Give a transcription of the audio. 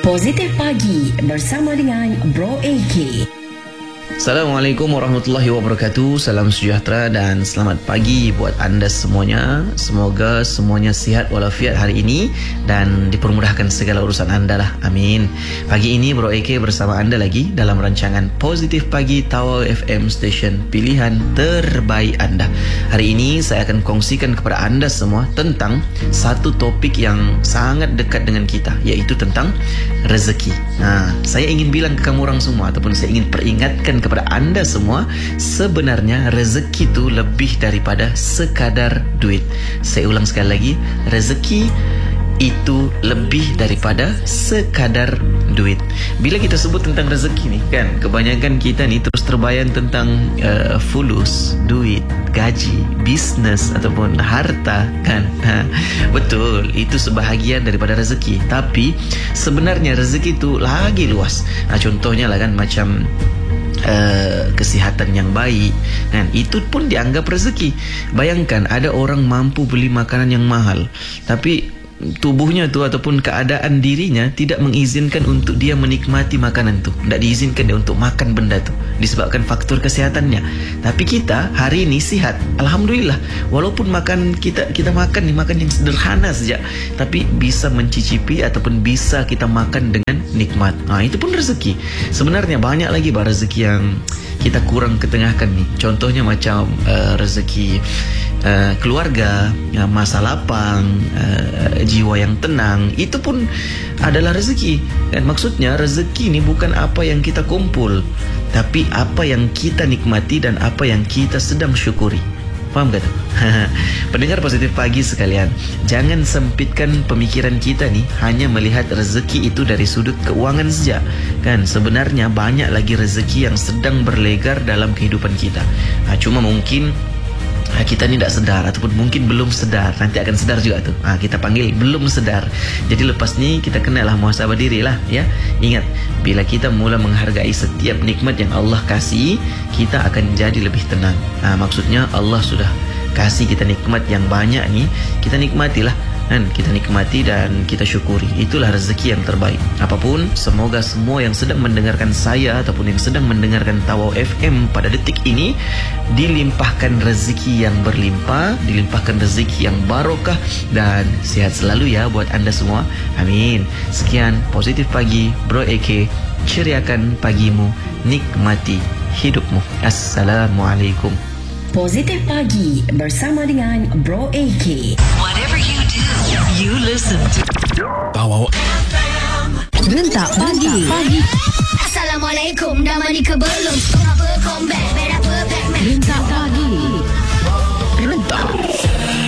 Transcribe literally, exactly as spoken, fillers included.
Positif Pagi bersama dengan Bro A K. Assalamualaikum warahmatullahi wabarakatuh. Salam sejahtera dan selamat pagi buat anda semuanya. Semoga semuanya sihat walafiat hari ini dan dipermudahkan segala urusan anda lah. Amin. Pagi ini Bro A K bersama anda lagi dalam rancangan Positif Pagi Tawau F M Station pilihan terbaik anda. Hari ini saya akan kongsikan kepada anda semua tentang satu topik yang sangat dekat dengan kita, iaitu tentang rezeki. Nah, saya ingin bilang ke kamu orang semua, ataupun saya ingin peringatkan kepada anda semua, sebenarnya rezeki itu lebih daripada sekadar duit. Saya ulang sekali lagi, rezeki itu lebih daripada sekadar duit. Bila kita sebut tentang rezeki ni kan, kebanyakan kita ni terus terbayang tentang uh, fulus, duit, gaji, bisnes ataupun harta kan. Ha, betul, itu sebahagian daripada rezeki. Tapi sebenarnya rezeki itu lagi luas. Nah, contohnya lah kan, macam Uh, kesihatan yang baik kan, itu pun dianggap rezeki. Bayangkan ada orang mampu beli makanan yang mahal, tapi tubuhnya tu ataupun keadaan dirinya tidak mengizinkan untuk dia menikmati makanan tu, tidak diizinkan dia untuk makan benda tu disebabkan faktor kesehatannya. Tapi kita hari ini sihat, alhamdulillah. Walaupun makan kita kita makan ni makan yang sederhana saja, tapi bisa mencicipi ataupun bisa kita makan dengan nikmat. Nah, itu pun rezeki. Sebenarnya banyak lagi bah rezeki yang kita kurang ketengahkan ni. Contohnya macam uh, rezeki uh, keluarga, uh, masa lapang, uh, jiwa yang tenang, itu pun adalah rezeki. Dan maksudnya rezeki ni bukan apa yang kita kumpul, tapi apa yang kita nikmati dan apa yang kita sedang syukuri. Faham tak? Pendengar Positif Pagi sekalian, jangan sempitkan pemikiran kita ni hanya melihat rezeki itu dari sudut keuangan saja kan. Sebenarnya banyak lagi rezeki yang sedang berlegar dalam kehidupan kita. Ha, cuma mungkin ha, kita ni tak sedar, ataupun mungkin belum sedar. Nanti akan sedar juga tu. Ha, kita panggil belum sedar. Jadi lepas ni kita kenalah muhasabah diri lah ya. Ingat, bila kita mula menghargai setiap nikmat yang Allah kasih, kita akan jadi lebih tenang. Ha, maksudnya Allah sudah kasih kita nikmat yang banyak ni, kita nikmatilah kan, kita nikmati dan kita syukuri. Itulah rezeki yang terbaik. Apapun, semoga semua yang sedang mendengarkan saya ataupun yang sedang mendengarkan Tawau F M pada detik ini dilimpahkan rezeki yang berlimpah, dilimpahkan rezeki yang barokah dan sihat selalu ya buat anda semua. Amin. Sekian Positif Pagi Bro A K, ceriakan pagimu, nikmati hidupmu. Assalamualaikum. Positif Pagi bersama dengan Bro A K. Whatever you do, you listen to Tawau F M. Rentak pagi. Pagi. Assalamualaikum, dah mandi ke belum? Kenapa comeback?